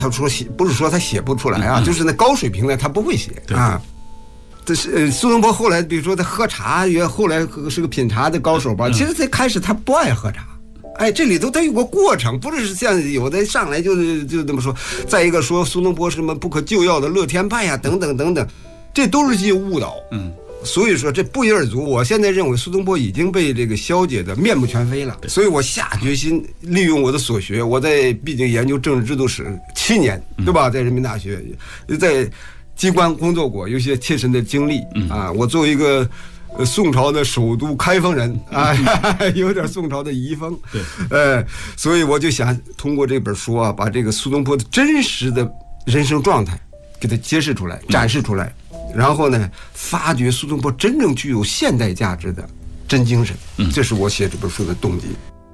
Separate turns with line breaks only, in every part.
他说不是说他写不出来啊，就是那高水平的他不会写啊。这是苏东坡后来，比如说他喝茶，后来是个品茶的高手吧。其实最开始他不爱喝茶，哎，这里头他有个过程，不是像有的上来就这么说。再一个说苏东坡什么不可救药的乐天派呀，等等等等，这都是些误导。所以说这不一而足。我现在认为苏东坡已经被这个消解的面目全非了，所以我下决心利用我的所学，我在毕竟研究政治制度史7年，对吧？在人民大学，在机关工作过，有些切身的经历啊。我作为一个宋朝的首都开封人啊，有点宋朝的遗风。对，所以我就想通过这本书啊，把这个苏东坡的真实的人生状态给它揭示出来、展示出来，然后呢，发掘苏东坡真正具有现代价值的真精神。这是我写这本书的动机。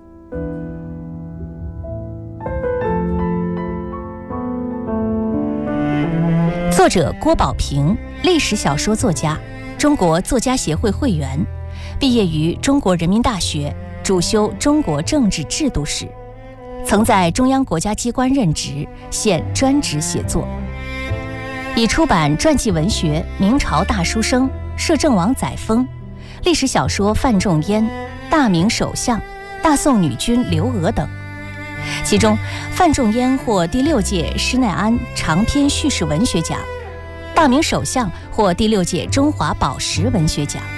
作者郭宝平，历史小说作家，中国作家协会会员，毕业于中国人民大学，主修中国政治制度史，曾在中央国家机关任职，现专职写作，已出版传记文学《明朝大书生》《摄政王载沣》，历史小说《范仲淹》《大明首相》《大宋女君刘娥》等。其中范仲淹获第6届施耐庵长篇叙事文学奖，大明首相获第6届中华宝石文学奖。